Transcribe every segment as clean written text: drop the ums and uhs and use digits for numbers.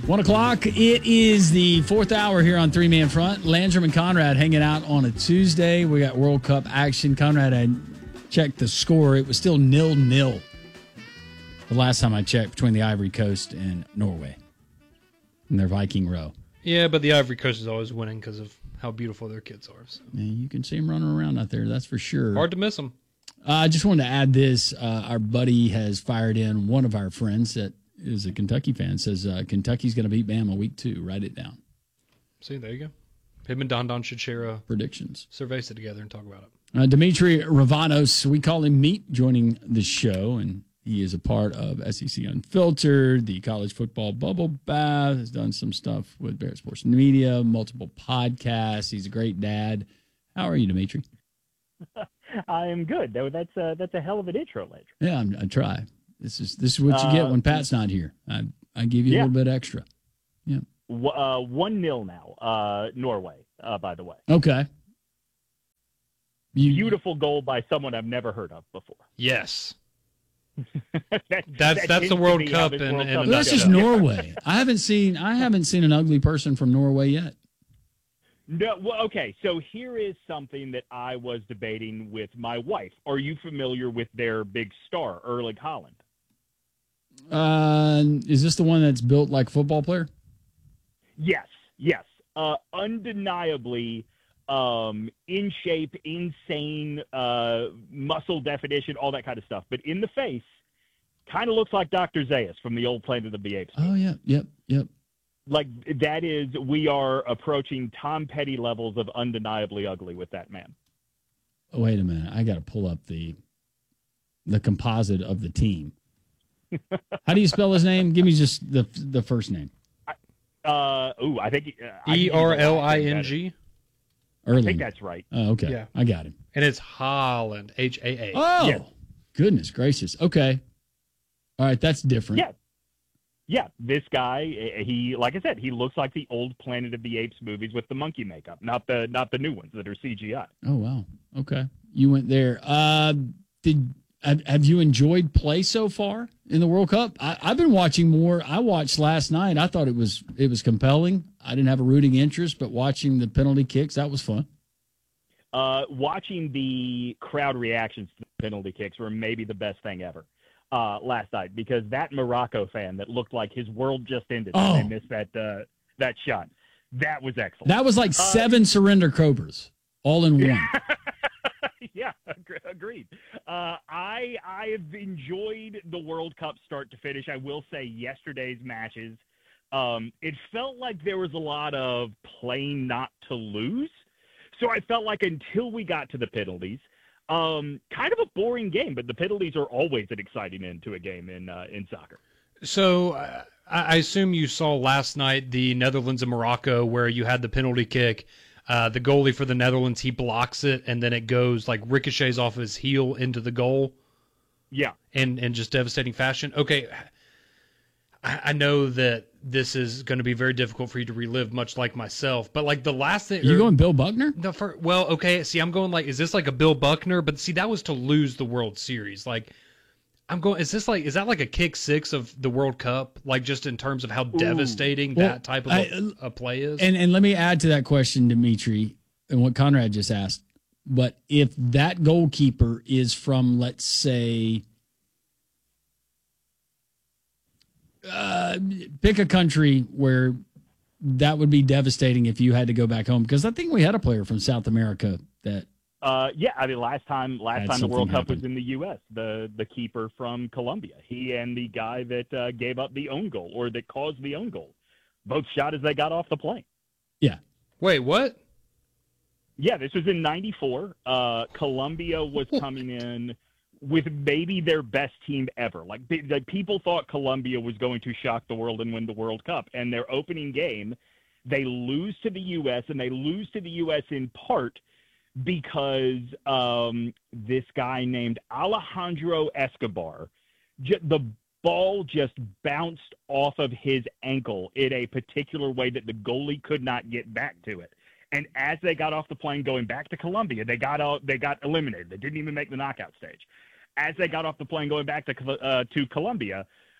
1 o'clock. It is the fourth hour here on Three Man Front. Landrum and Conrad hanging out on a Tuesday. We got World Cup action. Conrad had checked the score. It was still 0-0 the last time I checked between the Ivory Coast and Norway in their Viking row. Yeah, but the Ivory Coast is always winning because of how beautiful their kids are. So. Yeah, you can see them running around out there. That's for sure. Hard to miss them. I just wanted to add this. Our buddy has fired in one of our friends that is a Kentucky fan, says Kentucky's going to beat Bama week 2. Write it down. See, there you go. Him and Don should share predictions. Survey it together and talk about it. Dimitri Ravanos, we call him Meat, joining the show, and he is a part of SEC Unfiltered, the college football bubble bath, has done some stuff with Barrett Sports Media, multiple podcasts. He's a great dad. How are you, Dimitri? I am good. That's a hell of an intro, Landrum. Yeah, I try. This is what you get when Pat's not here. I give you a little bit extra. Yeah. 1-0 now, Norway, by the way. Okay. Beautiful goal by someone I've never heard of before. Yes. that's the World Cup. That's just Norway. I haven't seen an ugly person from Norway yet. No, well, okay. So here is something that I was debating with my wife. Are you familiar with their big star, Erling Haaland? Is this the one that's built like a football player? Yes. Undeniably, in shape, insane, muscle definition, all that kind of stuff. But in the face, kind of looks like Dr. Zaius from the old Planet of the Apes. Oh, yeah. Yep. Like, that is, we are approaching Tom Petty levels of undeniably ugly with that man. Oh, wait a minute. I got to pull up the composite of the team. How do you spell his name? Give me just the first name. I think Erling. I think that's right. Oh, okay. Yeah. I got him. And it's Haaland, Haa. Oh, yeah. Goodness gracious. Okay. All right, that's different. Yeah, this guy, he, like I said, he looks like the old Planet of the Apes movies with the monkey makeup, not the new ones that are CGI. Oh, wow. Okay. You went there. Have you enjoyed play so far in the World Cup? I've been watching more. I watched last night. I thought it was compelling. I didn't have a rooting interest, but watching the penalty kicks, that was fun. Watching the crowd reactions to the penalty kicks were maybe the best thing ever last night, because that Morocco fan that looked like his world just ended when they missed that shot, that was excellent. That was like 7 surrender cobras all in one. Yeah, agreed. I have enjoyed the World Cup start to finish. I will say yesterday's matches, it felt like there was a lot of playing not to lose. So I felt like until we got to the penalties, kind of a boring game, but the penalties are always an exciting end to a game in soccer. So I assume you saw last night the Netherlands and Morocco, where you had the penalty kick. The goalie for the Netherlands, he blocks it, and then it goes like ricochets off his heel into the goal. Yeah. In just devastating fashion. Okay. I know that this is going to be very difficult for you to relive, much like myself. But like the last thing, you going Bill Buckner? Well, okay. See, I'm going like, is this like a Bill Buckner? But see, that was to lose the World Series. Like, I'm going. Is that like a kick 6 of the World Cup? Like, just in terms of how devastating that type of a play is. And let me add to that question, Dimitri, and what Conrad just asked. But if that goalkeeper is from, let's say, pick a country where that would be devastating if you had to go back home, because I think we had a player from South America that. Yeah, I mean, last time the World Cup was in the U.S., the keeper from Colombia, he and the guy that gave up the own goal, or that caused the own goal, both shot as they got off the plane. Yeah. Wait, what? Yeah, this was in '94. Colombia was coming in with maybe their best team ever. Like people thought Colombia was going to shock the world and win the World Cup. And their opening game, they lose to the U.S., and they lose to the U.S. in part because this guy named Alejandro Escobar, the ball just bounced off of his ankle in a particular way that the goalie could not get back to it. And as they got off the plane going back to Colombia, they got eliminated. They didn't even make the knockout stage. As they got off the plane going back to Colombia,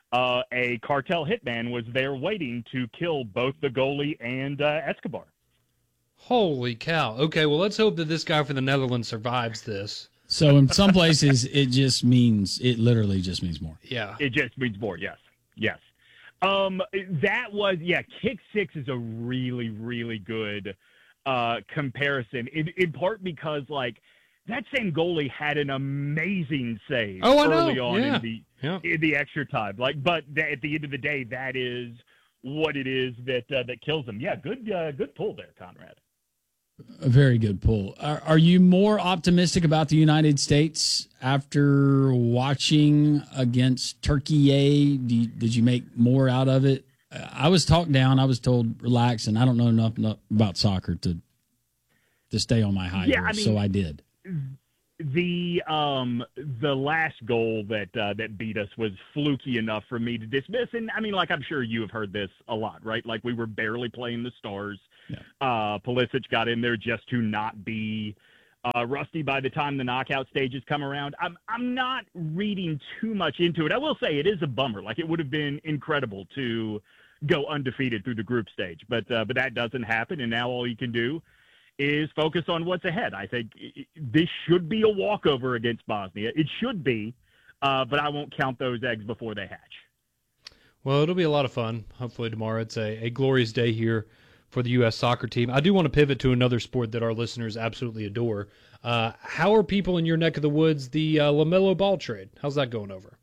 a cartel hitman was there waiting to kill both the goalie and Escobar. Holy cow. Okay, well, let's hope that this guy from the Netherlands survives this. So in some places, it literally just means more. Yeah. It just means more, yes. Yes. That was, Kick Six is a really, really good comparison, in part because, like, that same goalie had an amazing save early on in the extra time. Like, but at the end of the day, that is what it is that kills them. Yeah, good pull there, Conrad. A very good pull. Are you more optimistic about the United States after watching against Turkey? Did you make more out of it? I was talked down. I was told relax, and I don't know enough about soccer to stay on my high horse, so I did. The last goal that beat us was fluky enough for me to dismiss, and I mean, like, I'm sure you have heard this a lot, right? Like, we were barely playing the Stars. Yeah. Pulisic got in there just to not be rusty by the time the knockout stages come around. I'm not reading too much into it. I will say it is a bummer. Like, it would have been incredible to go undefeated through the group stage, but that doesn't happen, and now all you can do is focus on what's ahead. I think this should be a walkover against Bosnia. It should be, but I won't count those eggs before they hatch. Well, it'll be a lot of fun. Hopefully tomorrow it's a glorious day here for the U.S. soccer team. I do want to pivot to another sport that our listeners absolutely adore. How are people in your neck of the woods, the LaMelo Ball trade? How's that going over?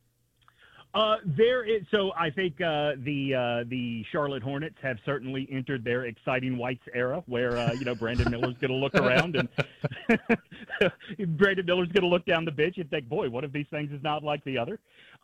So I think the Charlotte Hornets have certainly entered their exciting whites era, where Brandon Miller's going to look around and Brandon Miller's going to look down the bench and think, boy, one of these things is not like the other.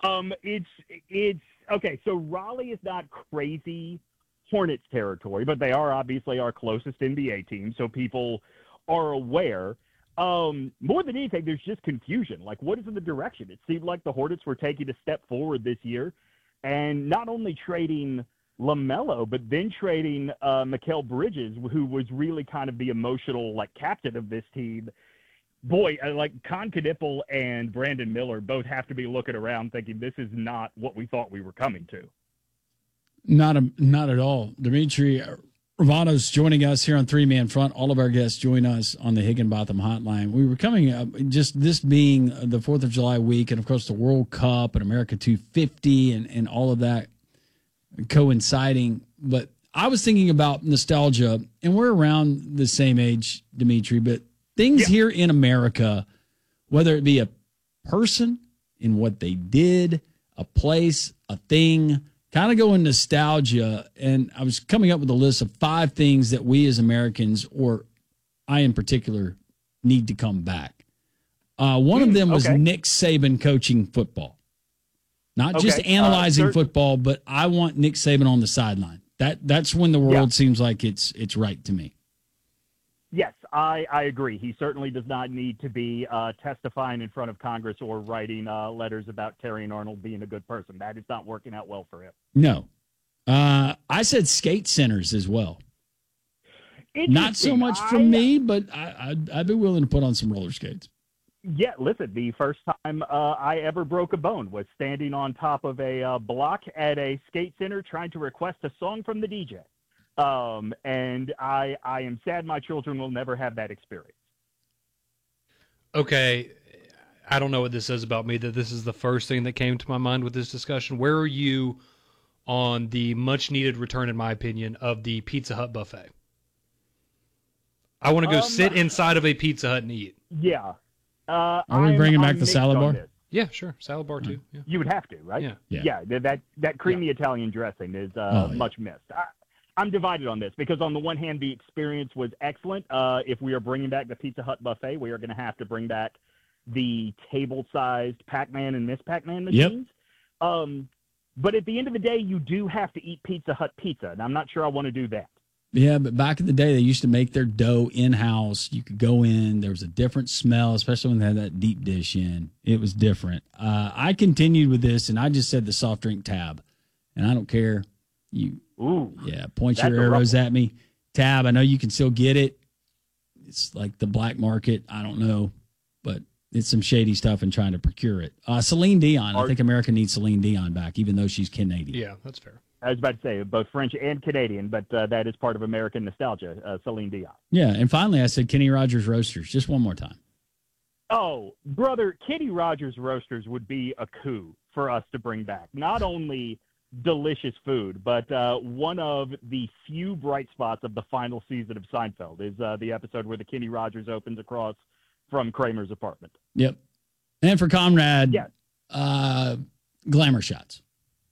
It's okay. So Raleigh is not crazy Hornets territory, but they are obviously our closest NBA team, so people are aware. More than anything, there's just confusion. Like, what is in the direction? It seemed like the Hornets were taking a step forward this year, and not only trading LaMelo, but then trading Mikal Bridges, who was really kind of the emotional, like, captain of this team. Boy, like, Con Knipple and Brandon Miller both have to be looking around thinking this is not what we thought we were coming to. Not at all. Dimitri Ravano's joining us here on Three Man Front. All of our guests join us on the Higginbotham Hotline. We were coming up, just this being the 4th of July week, and of course the World Cup and America 250 and all of that coinciding. But I was thinking about nostalgia, and we're around the same age, Dimitri, but things here in America, whether it be a person in what they did, a place, a thing, kind of go in nostalgia, and I was coming up with a list of 5 things that we as Americans, or I in particular, need to come back. One of them was Nick Saban coaching football. Not just analyzing football, but I want Nick Saban on the sideline. That's when the world seems like it's right to me. Yes, I agree. He certainly does not need to be testifying in front of Congress or writing letters about Terry and Arnold being a good person. That is not working out well for him. No. I said skate centers as well. Not so much from me, but I'd be willing to put on some roller skates. Yeah, listen, the first time I ever broke a bone was standing on top of a block at a skate center trying to request a song from the DJ. And I am sad my children will never have that experience. Okay, I don't know what this says about me, that this is the first thing that came to my mind with this discussion. Where are you on the much-needed return, in my opinion, of the Pizza Hut buffet? I want to go sit inside of a Pizza Hut and eat. Yeah. Are we bringing back the salad bar? This. Yeah, sure. Salad bar, too. Yeah. You would have to, right? Yeah. That creamy Italian dressing is much missed. I'm divided on this because on the one hand, the experience was excellent. If we are bringing back the Pizza Hut buffet, we are going to have to bring back the table-sized Pac-Man and Miss Pac-Man machines. Yep. But at the end of the day, you do have to eat Pizza Hut pizza, and I'm not sure I want to do that. Yeah, but back in the day, they used to make their dough in-house. You could go in. There was a different smell, especially when they had that deep dish in. It was different. I continued with this, and I just said the soft drink tab, and I don't care. Point your arrows at me. Tab, I know you can still get it. It's like the black market. I don't know. But it's some shady stuff in trying to procure it. Celine Dion. I think America needs Celine Dion back, even though she's Canadian. Yeah, that's fair. I was about to say both French and Canadian, but that is part of American nostalgia, Celine Dion. Yeah, and finally I said Kenny Rogers Roasters. Just one more time. Oh, brother, Kenny Rogers Roasters would be a coup for us to bring back. Not only delicious food, but one of the few bright spots of the final season of Seinfeld is the episode where the Kenny Rogers opens across from Kramer's apartment. Yep. And for Conrad, glamour shots.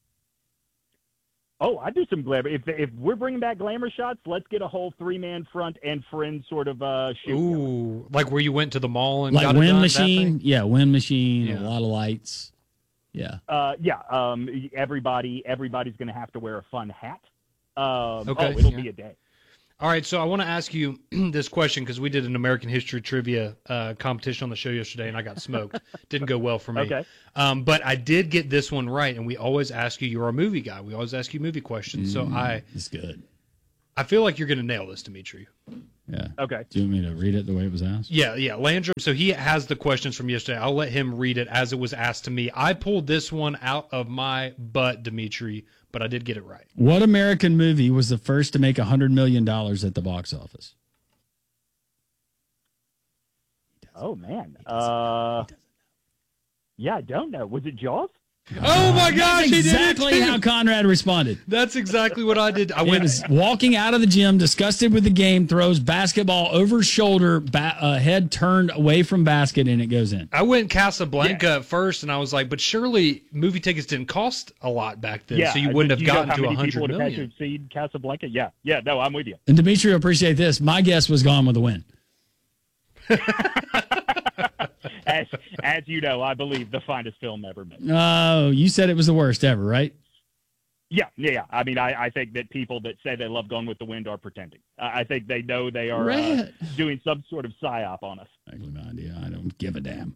Oh, I do some glamour. If we're bringing back glamour shots, let's get a whole 3-man front and friends sort of shoot. Ooh, like where you went to the mall and like got wind it done, machine. Yeah, wind machine. A lot of lights. Yeah. Everybody's going to have to wear a fun hat. Okay. It'll be a day. All right, so I want to ask you this question because we did an American history trivia competition on the show yesterday, and I got smoked. Didn't go well for me. Okay. But I did get this one right, and we always ask you. You're a movie guy. We always ask you movie questions. So It's good. I feel like you're going to nail this, Dimitri. Yeah. Okay. Do you want me to read it the way it was asked? Yeah. Landrum. So he has the questions from yesterday. I'll let him read it as it was asked to me. I pulled this one out of my butt, Dimitri, but I did get it right. What American movie was the first to make $100 million at the box office? Oh, man. I don't know. Was it Jaws? Oh, my gosh. That's exactly how Conrad responded. That's exactly what I did. I It was walking out of the gym, disgusted with the game, throws basketball over shoulder, head turned away from basket, and it goes in. I went Casablanca at first, and I was like, but surely movie tickets didn't cost a lot back then, so you wouldn't have gotten to 100 million. People would have seen Casablanca? Yeah, no, I'm with you. And Dimitri will appreciate this. My guess was Gone with the Wind. As you know, I believe the finest film ever made. Oh, you said it was the worst ever, right? Yeah. I mean, I think that people that say they love Gone with the Wind are pretending. I think they know they are doing some sort of psyop on us. Exactly my idea. I don't give a damn.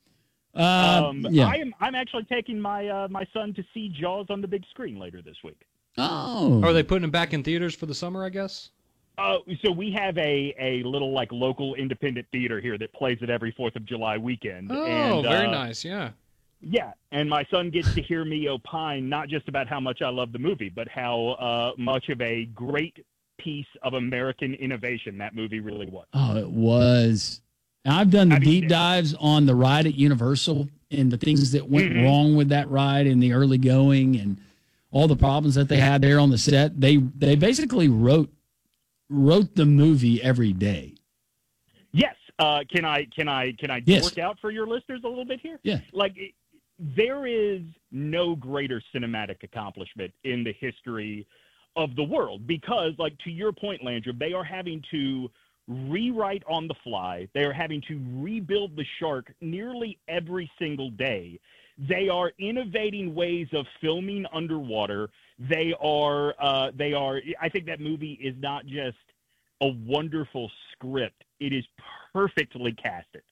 I'm actually taking my son to see Jaws on the big screen later this week. Oh. Are they putting it back in theaters for the summer, I guess? So we have a little like local independent theater here that plays it every 4th of July weekend. Oh, and, very nice, yeah. Yeah, and my son gets to hear me opine not just about how much I love the movie, but how much of a great piece of American innovation that movie really was. Oh, it was. I've done the deep dives on the ride at Universal and the things that went wrong with that ride in the early going and all the problems that they had there on the set. They basically wrote the movie every day. Yes. Can I work out for your listeners a little bit here? Yeah. There is no greater cinematic accomplishment in the history of the world because, to your point, Landrum, they are having to rewrite on the fly. They are having to rebuild the shark nearly every single day. They are innovating ways of filming underwater. They are, I think that movie is not just a wonderful script. It is perfectly casted.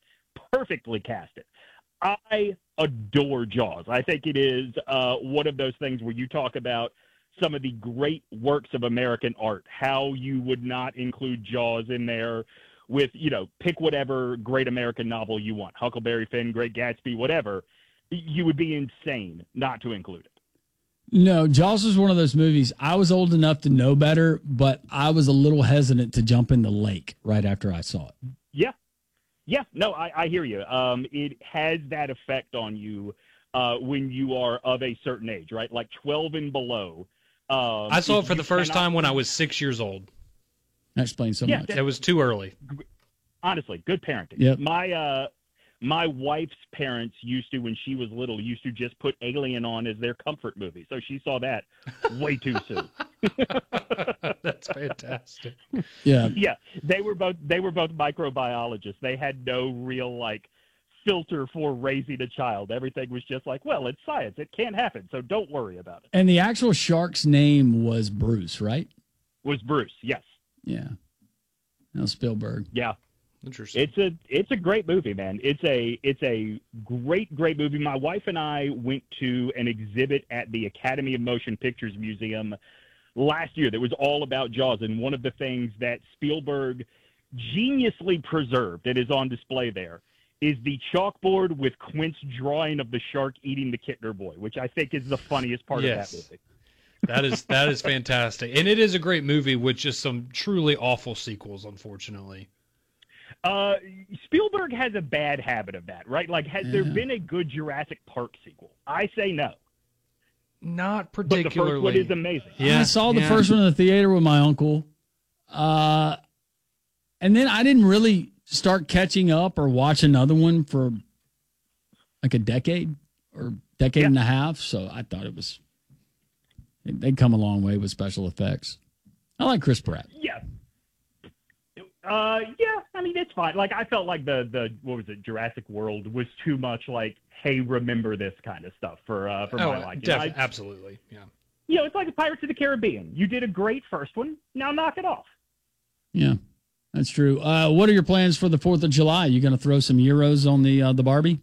I adore Jaws. I think it is one of those things where you talk about some of the great works of American art, how you would not include Jaws in there with, pick whatever great American novel you want, Huckleberry Finn, Great Gatsby, whatever. You would be insane not to include it. No, Jaws was one of those movies. I was old enough to know better, but I was a little hesitant to jump in the lake right after I saw it. Yeah. No, I hear you. It has that effect on you when you are of a certain age, right? Like 12 and below. I saw it for the first time when I was 6 years old. That explains so much. It was too early. Honestly, good parenting. Yep. My wife's parents used to, when she was little, used to just put Alien on as their comfort movie. So she saw that way too soon. That's fantastic. Yeah. Yeah. They were both microbiologists. They had no real filter for raising a child. Everything was just well, it's science. It can't happen. So don't worry about it. And the actual shark's name was Bruce, right? Was Bruce. Yes. Yeah. No, Spielberg. Yeah. Interesting. It's a great movie, man. It's a great movie. My wife and I went to an exhibit at the Academy of Motion Pictures Museum last year that was all about Jaws, and one of the things that Spielberg geniusly preserved that is on display there is the chalkboard with Quint's drawing of the shark eating the Kittner boy, which I think is the funniest part of that movie. That is fantastic. And it is a great movie with just some truly awful sequels, unfortunately. Spielberg has a bad habit of that, right? Like, has there been a good Jurassic Park sequel? I say no. Not But the particularly. first one is amazing. I saw the first one in the theater with my uncle. And then I didn't really start catching up or watch another one for like a decade or decade and a half. So I thought they'd come a long way with special effects. I like Chris Pratt. Yeah. I mean, it's fine. Like, I felt like the what was it, Jurassic World was too much like, hey, remember this kind of stuff for my liking. Absolutely, yeah. It's like the Pirates of the Caribbean. You did a great first one. Now knock it off. Yeah, that's true. What are your plans for the 4th of July? You going to throw some euros on the Barbie?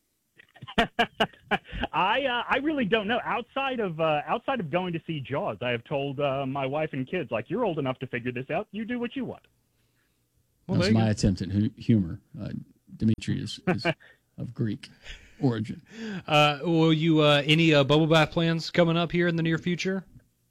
I really don't know. Outside of going to see Jaws, I have told my wife and kids, like, you're old enough to figure this out. You do what you want. Well, that's my attempt at humor. Dimitri is of Greek origin. Will you any bubble bath plans coming up here in the near future?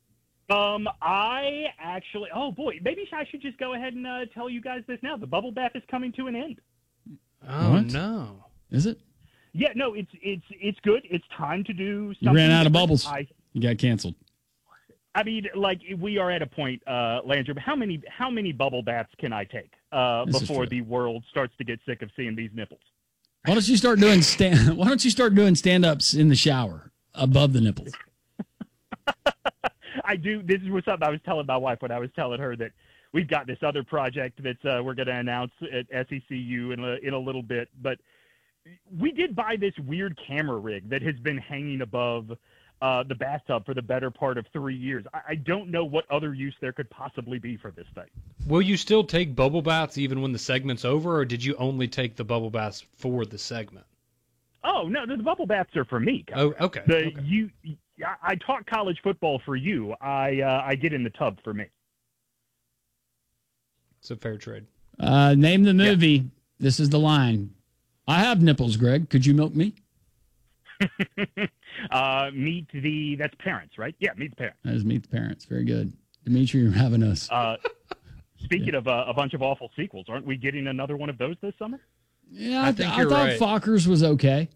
I actually. Oh boy, maybe I should just go ahead and tell you guys this now. The bubble bath is coming to an end. Oh What? no! Is it? Yeah, no, it's good. It's time to do something. You ran out of different. bubbles. You got canceled. I mean, like, we are at a point, Landrum. How many bubble baths can I take before the world starts to get sick of seeing these nipples? Why don't you start doing stand-ups in the shower above the nipples? I do. This is something I was telling my wife when I was telling her that we've got this other project that we're going to announce at SECU in a little bit. But we did buy this weird camera rig that has been hanging above the bathtub for the better part of 3 years. I don't know what other use there could possibly be for this thing. Will you still take bubble baths even when the segment's over, or did you only take the bubble baths for the segment? Oh, no, the bubble baths are for me. Oh, okay. I talk college football for you. I get in the tub for me. It's a fair trade. Name the movie. Yeah. This is the line. I have nipples, Greg. Could you milk me? That's Parents, right? Yeah, Meet the Parents. That is Meet the Parents. Very good. Dimitri, you're having us. Speaking of a bunch of awful sequels, aren't we getting another one of those this summer? Yeah, I thought right. Fockers was okay.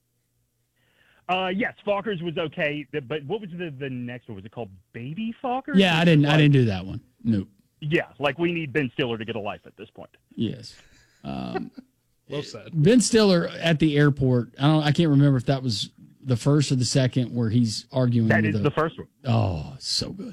Yes, Fockers was okay. But what was the next one? Was it called Baby Fockers? Yeah, I didn't do that one. Nope. Yeah, like we need Ben Stiller to get a life at this point. Yes. Well said. Ben Stiller at the airport. I can't remember if that was the first or the second where he's arguing. That is the first one. Oh, so good.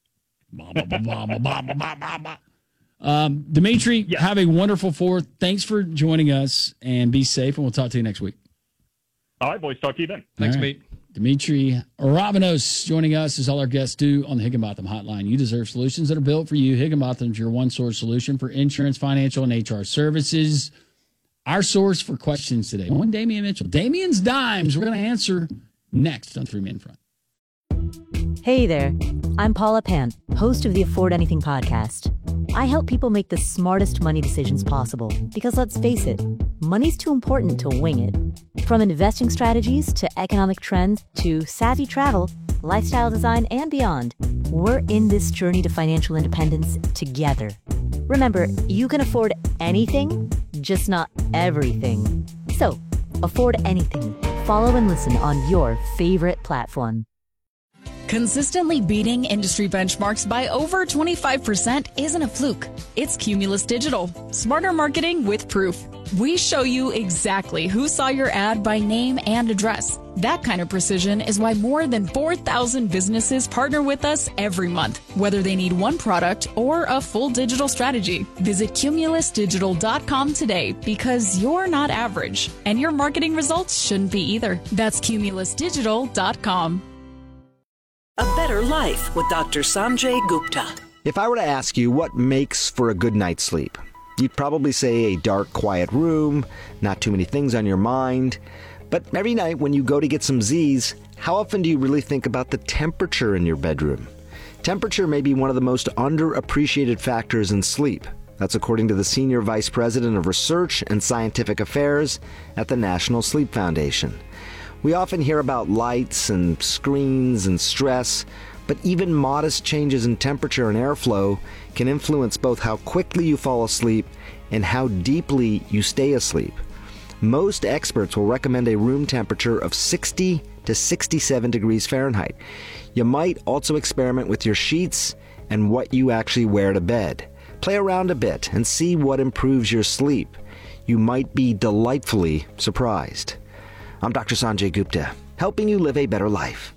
Dimitri, have a wonderful 4th. Thanks for joining us, and be safe, and we'll talk to you next week. All right, boys. Talk to you then. Thanks, mate. Dimitri Ravenos joining us, as all our guests do, on the Higginbotham Hotline. You deserve solutions that are built for you. Higginbotham's your one-source solution for insurance, financial, and HR services. Our source for questions today. One, Damian Mitchell. Damian's Dimes. We're going to answer next on 3 Men Front. Hey there. I'm Paula Pant, host of the Afford Anything podcast. I help people make the smartest money decisions possible because, let's face it, money's too important to wing it. From investing strategies to economic trends to savvy travel, lifestyle design, and beyond, we're in this journey to financial independence together. Remember, you can afford anything, just not everything. So, afford anything. Follow and listen on your favorite platform. Consistently beating industry benchmarks by over 25% isn't a fluke. It's Cumulus Digital. Smarter marketing with proof. We show you exactly who saw your ad by name and address. That kind of precision is why more than 4,000 businesses partner with us every month, whether they need one product or a full digital strategy. Visit cumulusdigital.com today because you're not average, and your marketing results shouldn't be either. That's cumulusdigital.com. A Better Life with Dr. Sanjay Gupta. If I were to ask you what makes for a good night's sleep, you'd probably say a dark, quiet room, not too many things on your mind. But every night when you go to get some Z's, how often do you really think about the temperature in your bedroom? Temperature may be one of the most underappreciated factors in sleep. That's according to the Senior Vice President of Research and Scientific Affairs at the National Sleep Foundation. We often hear about lights and screens and stress, but even modest changes in temperature and airflow can influence both how quickly you fall asleep and how deeply you stay asleep. Most experts will recommend a room temperature of 60 to 67 degrees Fahrenheit. You might also experiment with your sheets and what you actually wear to bed. Play around a bit and see what improves your sleep. You might be delightfully surprised. I'm Dr. Sanjay Gupta, helping you live a better life.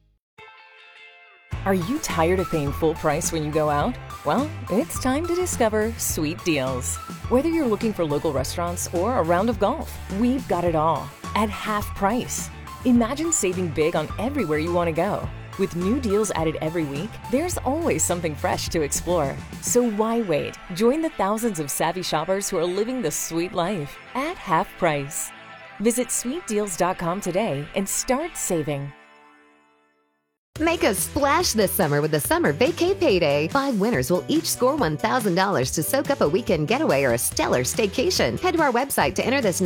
Are you tired of paying full price when you go out? Well, it's time to discover Sweet Deals. Whether you're looking for local restaurants or a round of golf, we've got it all at half price. Imagine saving big on everywhere you want to go. With new deals added every week, there's always something fresh to explore. So why wait? Join the thousands of savvy shoppers who are living the sweet life at half price. Visit sweetdeals.com today and start saving. Make a splash this summer with the Summer Vacay Payday. 5 winners will each score $1,000 to soak up a weekend getaway or a stellar staycation. Head to our website to enter this